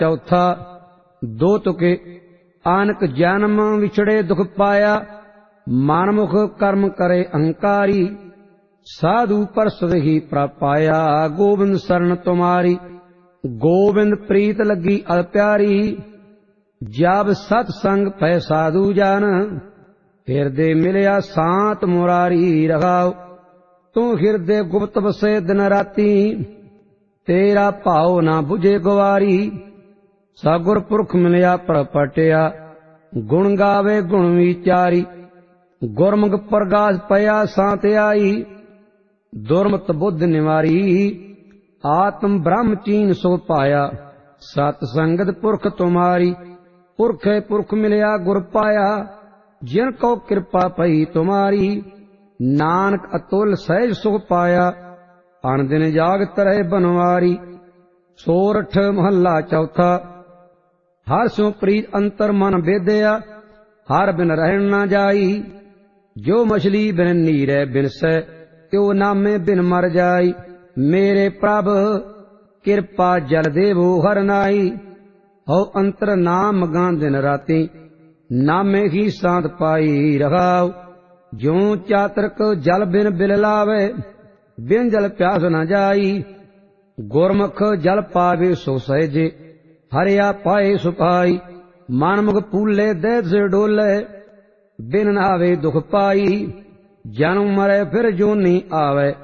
चौथा दो तुके आनक जन्म विछड़े दुख पाया मानमुख कर्म करे अहंकारी साधु परसद ही प्रापाया गोविंद शरण तुम्हारी गोविंद प्रीत लगी अल प्यारी जब सतसंग पै साधु जान हृदय मिलया सांत मुरारी रखाओ तू हृदय गुप्त बसे दिन राती तेरा भाव ना बुझे गवारी सगुर पुरख मिलया प्रपटिया गुण गावे गुण विचारी गुरमुख प्रगास पया सांत आई दुर्मत बुद्ध निवारी आत्म ब्रह्म चीन सो पाया सतसंगत पुरख तुम्हारी पुरखे पुरख मिलया गुर पाया जिन को कृपा पई तुम्हारी नानक अतुल सहज सुख पाया अन दिन जागत रहे बनवारी। सोरठ महला चौथा हर सो प्रीत अंतर मन बेदया हर बिन रहन न जाई जो मछली बिन नीरे बिन सै त्यो नामे बिन मर जाई मेरे प्रभ कृपा जल देवो हर नाई हो अंतर नाम गां दिन राती नामे ही सांत पाई रखाओ जो चातरक जल बिन बिल लावे बिन जल प्यास न जाई गुरमुख जल पावे सो सहजे हरिया पाए सुपाई मानमुख पूले दैत से डोले बिन नहावे दुख पाई जन्म मरे फिर जोनी आवे